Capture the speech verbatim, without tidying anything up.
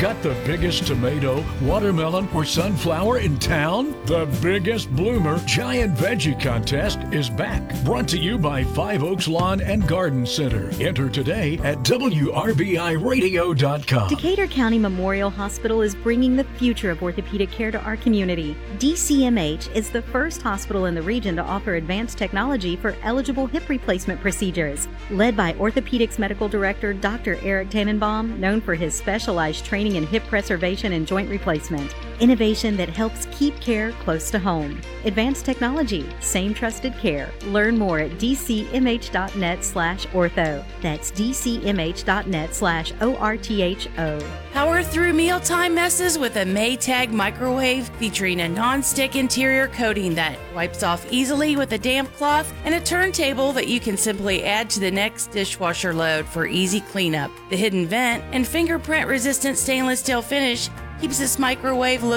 Got the biggest tomato, watermelon, or sunflower in town? The biggest bloomer giant veggie contest is back. Brought to you by Five Oaks Lawn and Garden Center. Enter today at W R B I radio dot com. Decatur County Memorial Hospital is bringing the future of orthopedic care to our community. D C M H is the first hospital in the region to offer advanced technology for eligible hip replacement procedures. Led by Orthopedics Medical Director Doctor Eric Tannenbaum, known for his specialized training in hip preservation and joint replacement. Innovation that helps keep care close to home. Advanced technology, same trusted care. Learn more at d c m h dot net slash ortho. That's d c m h dot net slash O R T H O. Power through mealtime messes with a Maytag microwave featuring a non-stick interior coating that wipes off easily with a damp cloth and a turntable that you can simply add to the next dishwasher load for easy cleanup. The hidden vent and fingerprint-resistant stainless steel finish keeps this microwave